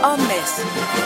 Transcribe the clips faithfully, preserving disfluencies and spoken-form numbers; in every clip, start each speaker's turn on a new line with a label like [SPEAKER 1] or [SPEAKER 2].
[SPEAKER 1] og Mads.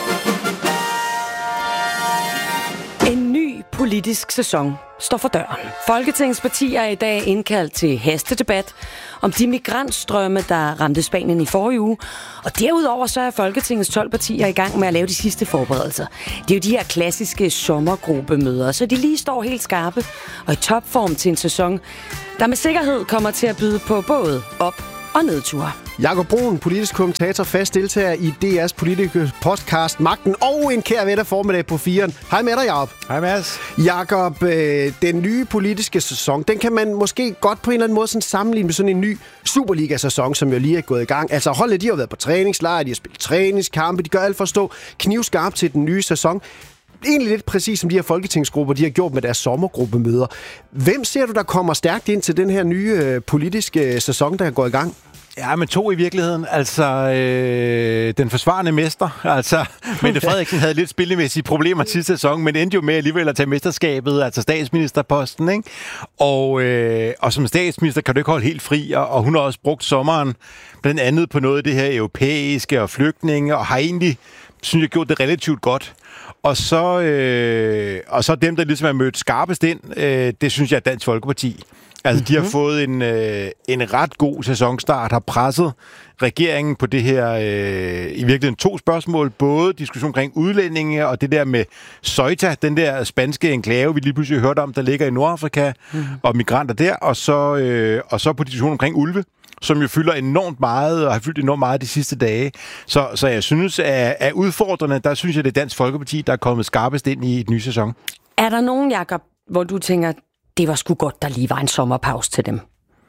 [SPEAKER 1] En ny politisk sæson står for døren. Folketingets partier er i dag indkaldt til hastedebat om de migrantstrømme, der ramte Spanien i forrige uge. Og derudover så er Folketingets tolv partier i gang med at lave de sidste forberedelser. Det er jo de her klassiske sommergruppemøder, så de lige står helt skarpe og i topform til en sæson, der med sikkerhed kommer til at byde på både op- og nedture.
[SPEAKER 2] Jakob Brun, politisk kommentator, fast deltager i D R's politiske podcast Magten, og en kær ved dig formiddag på firen. Hej med dig, Jakob.
[SPEAKER 3] Hej, Mads.
[SPEAKER 2] Jakob, øh, den nye politiske sæson, den kan man måske godt på en eller anden måde sådan sammenligne med sådan en ny Superliga-sæson, som jo lige er gået i gang. Altså holdet, de har været på træningslejr, de har spillet træningskampe, de gør alt for at stå knivskarpt til den nye sæson. Egentlig lidt præcis som de her folketingsgrupper, de har gjort med deres sommergruppemøder. Hvem ser du, der kommer stærkt ind til den her nye øh, politiske sæson, der er gået i gang?
[SPEAKER 3] Ja, men to i virkeligheden. Altså, øh, den forsvarende mester. Altså, Mette Frederiksen havde lidt spillemæssige problemer sidste sæson, men endte jo med alligevel at tage mesterskabet, altså statsministerposten, ikke? Og, øh, og som statsminister kan du ikke holde helt fri, og, og hun har også brugt sommeren blandt andet på noget af det her europæiske og flygtninge, og har egentlig, synes jeg, gjort det relativt godt. Og så, øh, og så dem, der ligesom er mødt skarpest ind, øh, det synes jeg er Dansk Folkeparti. Altså, mm-hmm. de har fået en, øh, en ret god sæsonstart, har presset regeringen på det her, øh, i virkeligheden to spørgsmål. Både diskussion omkring udlændinge og det der med Ceuta, den der spanske enklave, vi lige pludselig hørte om, der ligger i Nordafrika, mm-hmm. og migranter der. Og så, øh, og så på diskussion omkring ulve, som jo fylder enormt meget, og har fyldt enormt meget de sidste dage. Så, så jeg synes, at, at udfordrende, der synes jeg, det er Dansk Folkeparti, der er kommet skarpest ind i et ny sæson.
[SPEAKER 1] Er der nogen, Jakob, hvor du tænker, det var sgu godt, der lige var en sommerpause til dem?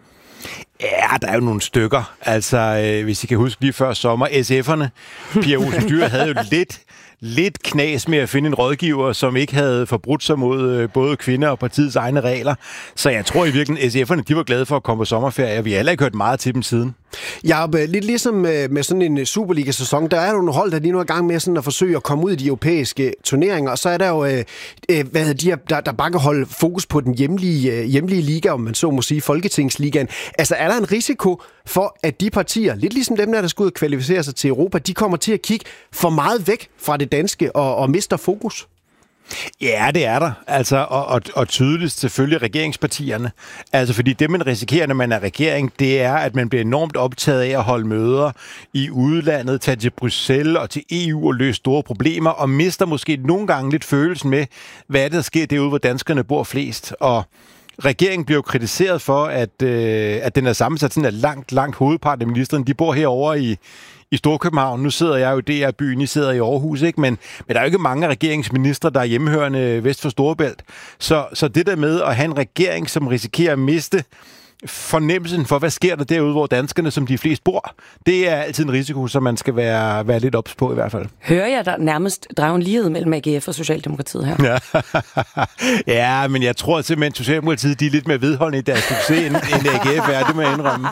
[SPEAKER 3] Ja, der er jo nogle stykker. Altså, øh, hvis I kan huske lige før sommer, S F'erne, Pia Olsen Dyhr havde jo lidt, lidt knas med at finde en rådgiver, som ikke havde forbrudt sig mod øh, både kvinder og partiets egne regler. Så jeg tror i virkeligheden, S F'erne, de var glade for at komme på sommerferie, og vi har heller ikke hørt meget til dem siden.
[SPEAKER 2] Ja, lidt ligesom med sådan en Superliga-sæson, der er jo nogle hold, der lige nu er i gang med sådan at forsøge at komme ud i de europæiske turneringer, og så er der jo, øh, hvad de her, der, der bare kan holde fokus på den hjemlige, hjemlige liga, om man så må sige, Folketingsligaen. Altså, er der en risiko for, at de partier, lidt ligesom dem der, der skal ud og kvalificere sig til Europa, de kommer til at kigge for meget væk fra det danske og, og mister fokus?
[SPEAKER 3] Ja, det er der. Altså, og, og, og tydeligst selvfølgelig regeringspartierne. Altså, fordi det, man risikerer, når man er regering, det er, at man bliver enormt optaget af at holde møder i udlandet, tage til Bruxelles og til E U og løse store problemer, og mister måske nogle gange lidt følelsen med, hvad er det, der sker derude, hvor danskerne bor flest. Og regeringen bliver jo kritiseret for, at, øh, at den er sammensat sådan, at langt, langt hovedparten af ministeren, de bor herovre i I Storkøbenhavn. Nu sidder jeg jo i D R-byen, I sidder i Aarhus, ikke? Men, men der er jo ikke mange regeringsministre, der er hjemmehørende vest for Storebælt. Så, så det der med at have en regering, som risikerer at miste fornemmelsen for, hvad sker der derude, hvor danskerne, som de flest bor, det er altid en risiko, som man skal være, være lidt ops på i hvert fald.
[SPEAKER 1] Hører jeg der nærmest drage en lighed mellem A G F og Socialdemokratiet her?
[SPEAKER 3] Ja, ja, men jeg tror simpelthen, at Socialdemokratiet de er lidt mere vedholdende i deres succes, end, end A G F er, det må jeg indrømme.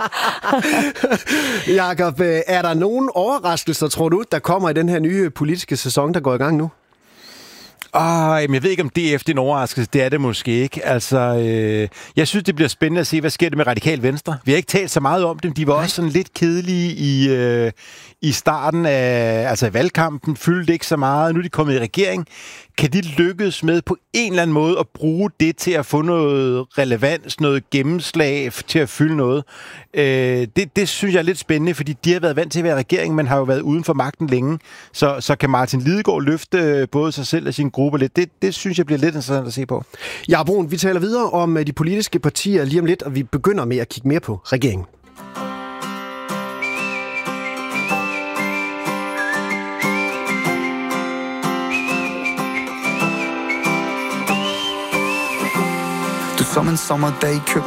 [SPEAKER 2] Jakob, er der nogen overraskelser, tror du, der kommer i den her nye politiske sæson, der går i gang nu?
[SPEAKER 3] Ah, jeg ved ikke, om D F det er en overraskelse. Det er det måske ikke. Altså, øh, jeg synes, det bliver spændende at se, hvad sker det med Radikal Venstre. Vi har ikke talt så meget om dem. De var også sådan lidt kedelige i, øh, i starten af altså i valgkampen. Fyldte ikke så meget. Nu er de kommet i regering. Kan de lykkes med på en eller anden måde at bruge det til at få noget relevans, noget gennemslag til at fylde noget? Øh, det, det synes jeg er lidt spændende, fordi de har været vant til at være regering, men har jo været uden for magten længe. Så, så kan Martin Lidegaard løfte både sig selv og sin gruppe lidt. Det, det synes jeg bliver lidt interessant at se på.
[SPEAKER 2] Ja, Brun, vi taler videre om de politiske partier lige om lidt, og vi begynder med at kigge mere på regeringen.
[SPEAKER 4] Som en sommerdag køb